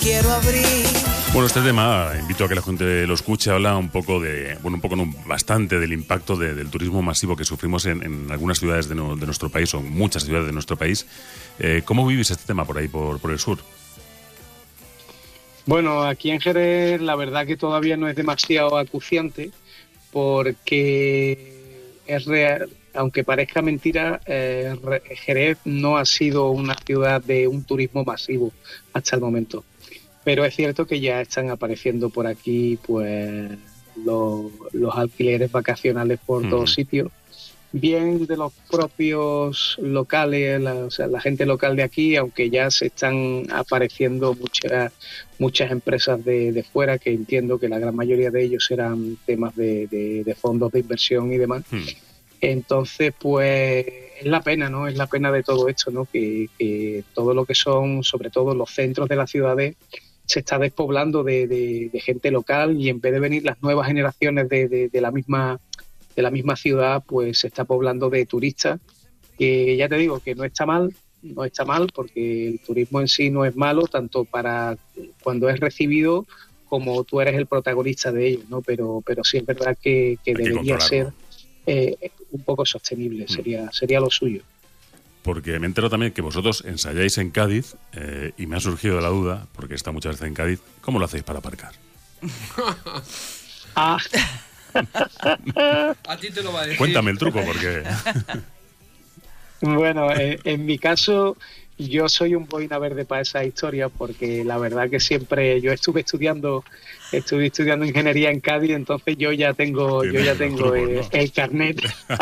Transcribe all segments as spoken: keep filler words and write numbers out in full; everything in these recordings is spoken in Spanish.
quiero abrir. Bueno, este tema, invito a que la gente lo escuche, habla un poco de, bueno, un poco no, bastante del impacto de, del turismo masivo que sufrimos en, en algunas ciudades de, no, de nuestro país, o en muchas ciudades de nuestro país. Eh, ¿Cómo vivís este tema por ahí, por, por el sur? Bueno, aquí en Jerez la verdad que todavía no es demasiado acuciante, porque es real, aunque parezca mentira, eh, Jerez no ha sido una ciudad de un turismo masivo hasta el momento. Pero es cierto que ya están apareciendo por aquí pues los, los alquileres vacacionales por mm. todos sitios, bien de los propios locales, la, o sea, la gente local de aquí, aunque ya se están apareciendo muchas muchas empresas de, de fuera, que entiendo que la gran mayoría de ellos eran temas de, de, de fondos de inversión y demás. Mm. Entonces, pues es la pena, ¿no? Es la pena de todo esto, ¿no? Que, que todo lo que son, sobre todo los centros de las ciudades, se está despoblando de, de, de gente local, y en vez de venir las nuevas generaciones de, de, de la misma de la misma ciudad, pues se está poblando de turistas, que ya te digo que no está mal, no está mal, porque el turismo en sí no es malo, tanto para cuando es recibido como tú eres el protagonista de ello, ¿no? Pero, pero sí es verdad que, que debería ser eh, un poco sostenible, sería, sería lo suyo. Porque me entero también que vosotros ensayáis en Cádiz, eh, y me ha surgido la duda, porque está muchas veces en Cádiz, ¿cómo lo hacéis para aparcar? ah. A ti te lo va a decir. Cuéntame el truco, porque... Bueno, eh, en mi caso, yo soy un boina verde para esa historia, porque la verdad que siempre yo estuve estudiando, estuve estudiando ingeniería en Cádiz, entonces yo ya tengo, yo ya tengo trucos, el, ¿no? el carnet.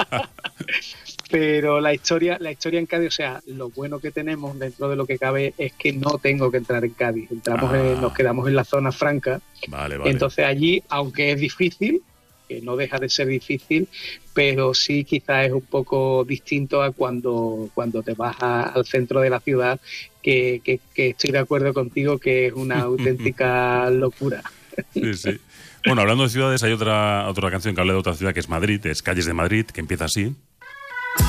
Pero la historia, la historia en Cádiz, o sea, lo bueno que tenemos dentro de lo que cabe es que no tengo que entrar en Cádiz. Entramos, ah. en, nos quedamos en la zona franca. Vale, vale. Entonces allí, aunque es difícil, que no deja de ser difícil, pero sí quizás es un poco distinto a cuando, cuando te vas a, al centro de la ciudad, que, que, que estoy de acuerdo contigo que es una auténtica locura. Sí, sí. Bueno, hablando de ciudades, hay otra, otra canción que habla de otra ciudad, que es Madrid, es Calles de Madrid, que empieza así.